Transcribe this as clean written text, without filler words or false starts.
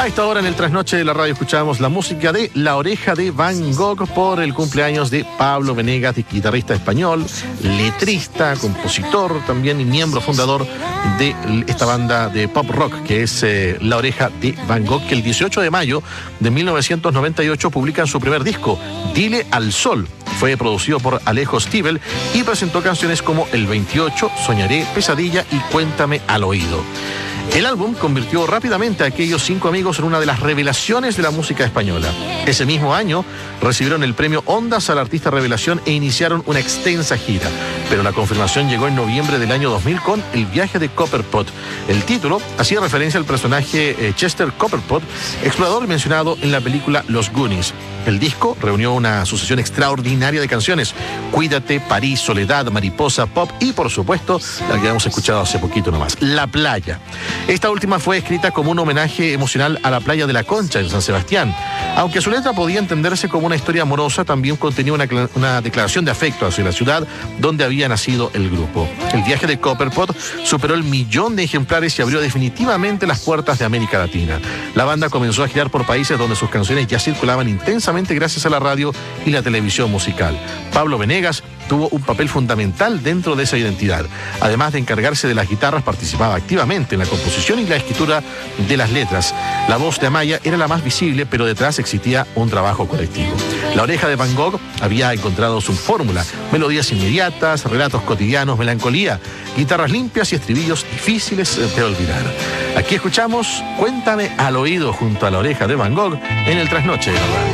A esta hora en el trasnoche de la radio escuchamos la música de La Oreja de Van Gogh por el cumpleaños de Pablo Venegas, guitarrista español, letrista, compositor también y miembro fundador de esta banda de pop rock que es La Oreja de Van Gogh, que el 18 de mayo de 1998 publican su primer disco, Dile al Sol. Fue producido por Alejo Stivel y presentó canciones como El 28, Soñaré, Pesadilla y Cuéntame al Oído. El álbum convirtió rápidamente a aquellos 5 amigos en una de las revelaciones de la música española. Ese mismo año recibieron el premio Ondas al Artista Revelación e iniciaron una extensa gira. Pero la confirmación llegó en noviembre del año 2000 con El viaje de Copperpot. El título hacía referencia al personaje Chester Copperpot, explorador mencionado en la película Los Goonies. El disco reunió una sucesión extraordinaria de canciones: Cuídate, París, Soledad, Mariposa, Pop y, por supuesto, la que hemos escuchado hace poquito nomás, La Playa. Esta última fue escrita como un homenaje emocional a la playa de La Concha en San Sebastián. Aunque su letra podía entenderse como una historia amorosa, también contenía una declaración de afecto hacia la ciudad donde había nacido el grupo. El viaje de Copperpot superó el 1.000.000 de ejemplares y abrió definitivamente las puertas de América Latina. La banda comenzó a girar por países donde sus canciones ya circulaban intensamente gracias a la radio y la televisión musical. Pablo Venegas tuvo un papel fundamental dentro de esa identidad. Además de encargarse de las guitarras, participaba activamente en la composición y la escritura de las letras. La voz de Amaya era la más visible, pero detrás existía un trabajo colectivo. La Oreja de Van Gogh había encontrado su fórmula: melodías inmediatas, relatos cotidianos, melancolía, guitarras limpias y estribillos difíciles de olvidar. Aquí escuchamos Cuéntame al Oído junto a La Oreja de Van Gogh en el trasnoche de la radio.